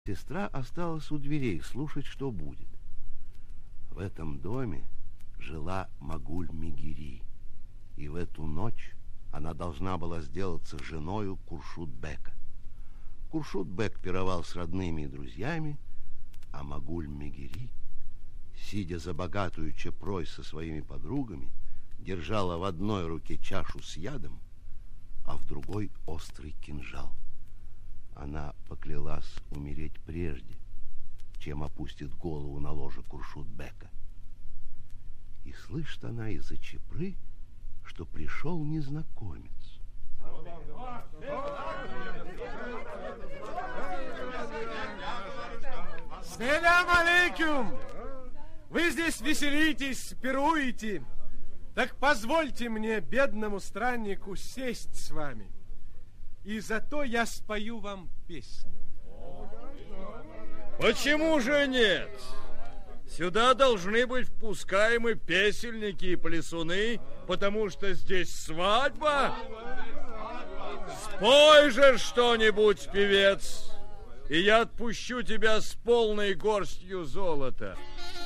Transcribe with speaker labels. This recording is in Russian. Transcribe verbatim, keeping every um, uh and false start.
Speaker 1: Сестра осталась у дверей слушать, что будет. В этом доме жила Магуль-Мегири, и в эту ночь она должна была сделаться женою Куршут-бека. Куршут-бек пировал с родными и друзьями, а Магуль-Мегири, сидя за богатую чепрой со своими подругами, держала в одной руке чашу с ядом, а в другой острый кинжал. Она поклялась умереть прежде, чем опустит голову на ложе Куршут-бека. И слышит она из-за чепры, что пришел незнакомец.
Speaker 2: Селям алейкум! Вы здесь веселитесь, пируете. Так позвольте мне, бедному страннику, сесть с вами. И зато я спою вам песню.
Speaker 3: Почему же нет? Сюда должны быть впускаемы песельники и плясуны, потому что здесь свадьба. Спой же что-нибудь, певец, и я отпущу тебя с полной горстью золота.